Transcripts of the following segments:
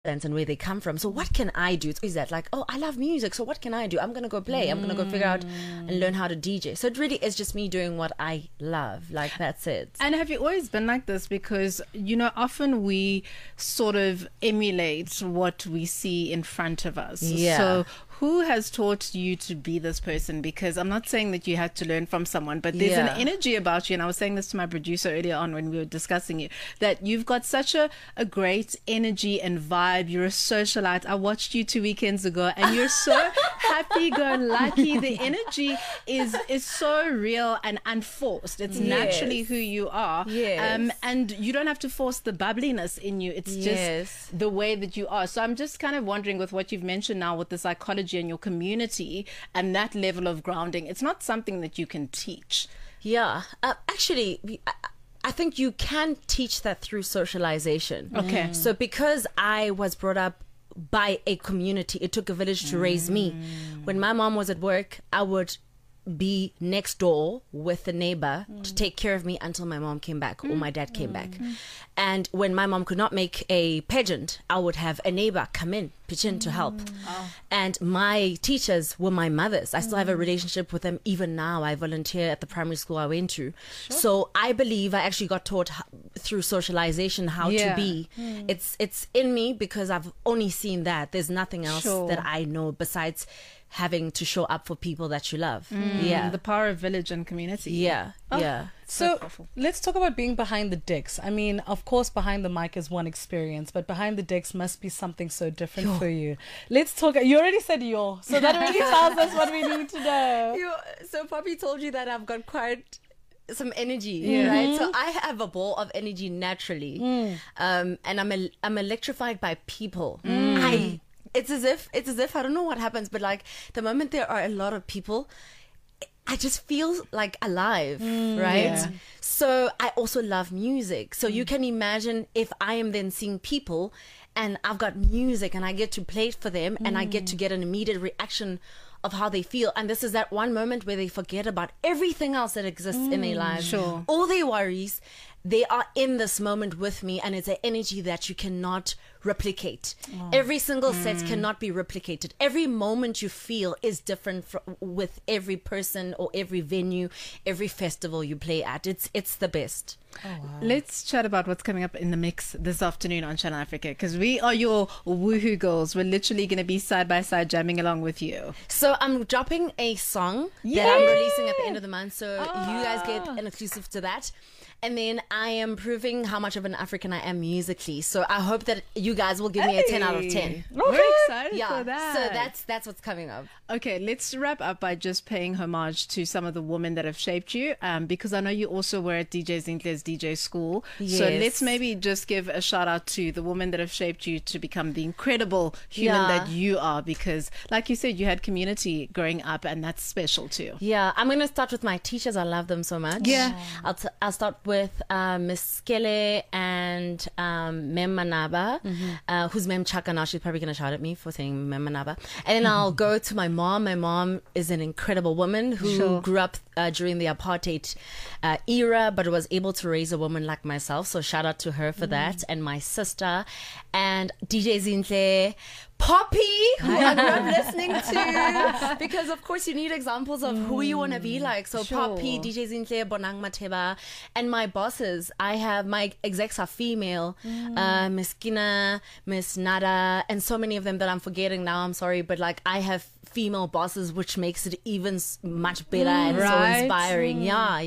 and where they come from. So what can I do? Is that like, oh, I love music, so what can I do? I'm going to go play. I'm going to go figure out and learn how to DJ. So it really is just me doing what I love. Like, that's it. And have you always been like this? Because, you know, often we sort of emulate what we see in front of us. Yeah. So who has taught you to be this person? Because I'm not saying that you had to learn from someone, but there's an energy about you. And I was saying this to my producer earlier on when we were discussing you, that you've got such a great energy and vibe. You're a socialite. I watched you 2 weekends ago and you're so happy-go-lucky. The energy is so real and unforced. It's naturally who you are. Yes. And you don't have to force the bubbliness in you. It's just the way that you are. So I'm just kind of wondering, with what you've mentioned now with the psychology and your community and that level of grounding, it's not something that you can teach. Yeah. Actually, I think you can teach that through socialization. Okay. So because I was brought up by a community, it took a village to raise me. When my mom was at work, I would be next door with the neighbor to take care of me until my mom came back or my dad came back. And when my mom could not make a pageant, I would have a neighbor come in, pitch in to help. And my teachers were my mothers. I still have a relationship with them even now. I volunteer at the primary school I went to. So I believe I actually got taught through socialization how to be. It's in me because I've only seen that. There's nothing else that I know besides having to show up for people that you love. The power of village and community. So let's talk about being behind the decks. I mean, of course, behind the mic is one experience, but behind the decks must be something so different for you. Let's talk. You already said so that already tells us what we need to know. So Poppy told you that I've got quite some energy, right? So I have a ball of energy naturally, and I'm electrified by people. It's as if I don't know what happens, but like the moment there are a lot of people, I just feel like alive, right? So I also love music. So you can imagine if I am then seeing people and I've got music and I get to play it for them and I get to get an immediate reaction of how they feel. And this is that one moment where they forget about everything else that exists in their lives. All their worries, they are in this moment with me, and it's an energy that you cannot replicate. Every single set cannot be replicated. Every moment you feel is different with every person or every venue, every festival you play at. It's the best. Let's chat about what's coming up in the mix this afternoon on Channel Africa, because we are your woohoo girls. We're literally going to be side by side jamming along with you. So I'm dropping a song that I'm releasing at the end of the month, so you guys get an exclusive to that. And then I am proving how much of an African I am musically. So I hope that you guys will give me a 10 out of 10. We're excited for that. So that's what's coming up. Okay, let's wrap up by just paying homage to some of the women that have shaped you, because I know you also were at DJ Zintle's DJ school. So let's maybe just give a shout out to the women that have shaped you to become the incredible human that you are, because like you said, you had community growing up, and that's special too. Yeah, I'm going to start with my teachers. I love them so much. I'll start with Miss Skele and Mem Manaba, who's Mem Chaka now. She's probably going to shout at me for saying Mem Manaba. And then I'll go to my mom. My mom is an incredible woman who grew up during the apartheid era, but was able to raise a woman like myself. So shout out to her for that. And my sister and DJ Zintle, Poppy, who I grew up listening to, because of course you need examples of who you want to be like. So Poppy, DJ Zintle, Bonang Mateba, and my bosses. I have my execs are female, Miss Kina, Miss Nada, and so many of them that I'm forgetting now. I'm sorry, but like I have female bosses, which makes it even much better and so inspiring.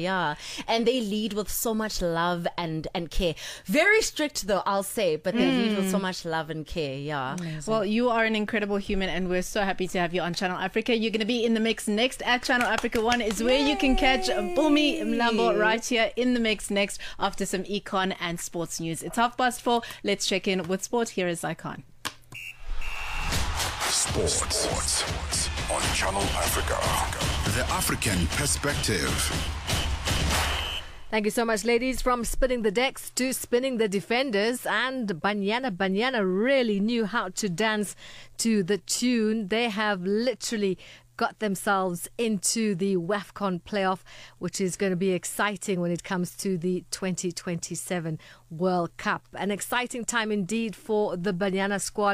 And they lead with so much love and care. Very strict though, I'll say, but they lead with so much love and care. Well, you are an incredible human, and we're so happy to have you on Channel Africa. You're going to be in the mix next at Channel Africa 1 is where you can catch Bumi Mlambo right here in the mix next after some econ and sports news. It's 4:30. Let's check in with sport. Here is Icon. Sports on Channel Africa. The African perspective. Thank you so much, ladies. From spinning the decks to spinning the defenders. And Banyana really knew how to dance to the tune. They have literally got themselves into the WAFCON playoff, which is going to be exciting when it comes to the 2027 World Cup. An exciting time indeed for the Banyana squad.